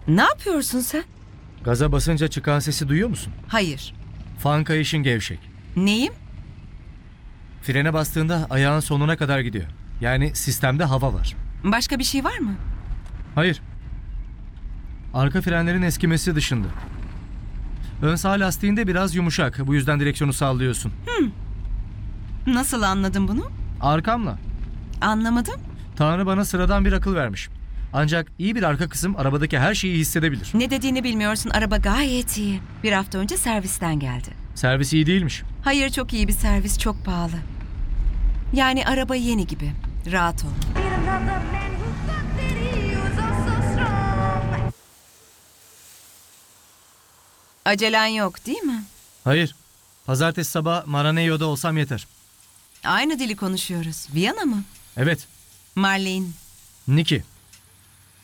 Ne yapıyorsun sen? Gaza basınca çıkan sesi duyuyor musun? Hayır. Fan kayışın gevşek. Neyim? Frene bastığında ayağın sonuna kadar gidiyor. Yani sistemde hava var. Başka bir şey var mı? Hayır. Arka frenlerin eskimesi dışında. Ön sağ lastiğinde biraz yumuşak. Bu yüzden direksiyonu sallıyorsun. Nasıl anladın bunu? Arkamla. Anlamadım. Tanrı bana sıradan bir akıl vermiş. Ancak iyi bir arka kısım arabadaki her şeyi hissedebilir. Ne dediğini bilmiyorsun. Araba gayet iyi. Bir hafta önce servisten geldi. Servis iyi değilmiş. Hayır, çok iyi bir servis, çok pahalı. Yani araba yeni gibi. Rahat ol. Acelen yok değil mi? Hayır. Pazartesi sabah Maranello'da olsam yeter. Aynı dili konuşuyoruz. Viyana mı? Evet. Marlene. Nikki.